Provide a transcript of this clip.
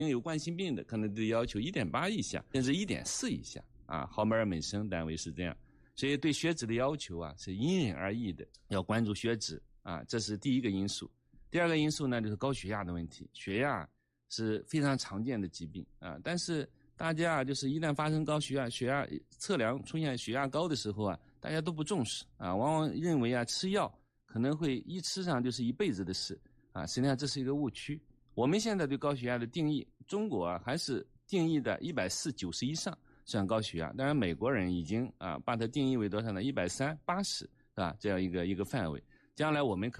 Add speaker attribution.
Speaker 1: 有冠心病的可能得要求 1.8 以下，甚至 1.4 以下毫摩尔每升单位是这样。所以对血脂的要求是因人而异的，要关注血脂这是第一个因素。第二个因素呢，就是高血压的问题。血压是非常常见的疾病但是大家就是一旦发生高血压，血压测量出现血压高的时候大家都不重视往往认为吃药可能会一吃上就是一辈子的事实际上这是一个误区。我们现在对高血压的定义，中国还是定义的140/90以上算高血压，当然美国人已经把它定义为多少呢？130/80这样一个范围。将来我们可